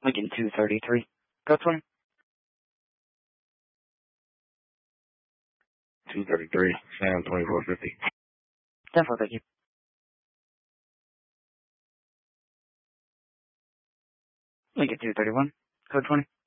Lincoln 233. Code 20. 233, Sam 2450. 10-4, thank you. Lincoln 231. Code 20.